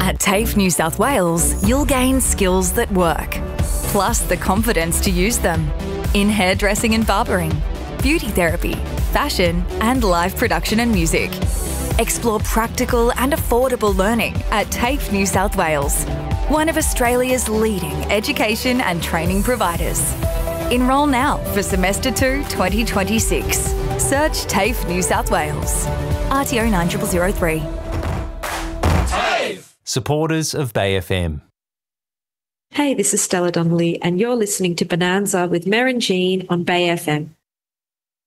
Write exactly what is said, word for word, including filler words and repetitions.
At TAFE New South Wales, you'll gain skills that work, plus the confidence to use them in hairdressing and barbering, beauty therapy, fashion, and live production and music. Explore practical and affordable learning at TAFE New South Wales, one of Australia's leading education and training providers. Enrol now for Semester two twenty twenty-six. Search TAFE New South Wales. R T O nine zero zero zero three. TAFE! Supporters of Bay F M. Hey, this is Stella Donnelly, and you're listening to Bonanza with Mer and Jean on Bay F M.